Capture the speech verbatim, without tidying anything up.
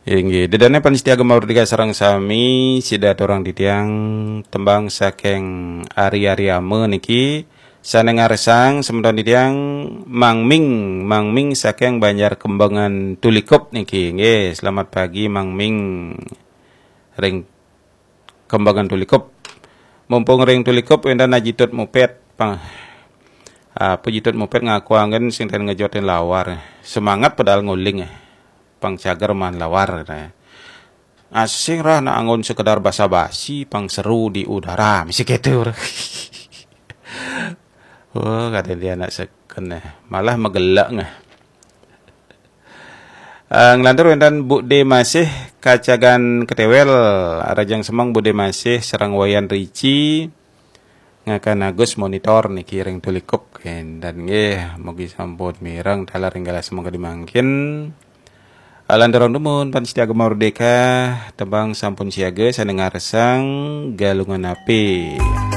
Inggih, dedane panitia Mardika sareng sami sida orang ditiang tembang saking ari-ari ame niki saneng ngaresang sementon ditiang Mang Ming, Mang Ming saking Banjar Kembangan Tulikup niki. Nggih, selamat pagi Mang Ming. Ring Kembangan Tulikup. Mumpung ring Tulikup endan najitut moped pang ah pejitut moped ngaku angin sing ten ngejotin lawar. Semangat padahal nguling pang cager man lawar nah. Asing rah na angon sekedar basa-basi pang seru di udara misi gitu. Oh kata dia nak seken malah magelak ngah. Uh, ngelantur wentan Bude masih kacagan ketewel Rajang Semang Bude masih serang Wayan Rici ngakan Agus monitor nih kiring Tulikup dan nggih mugi sampun mireng dalar enggala semoga dimangkin. Alantarong dumun Panitia Mardika tembang sampun siaga saneng ngaresang galungan api.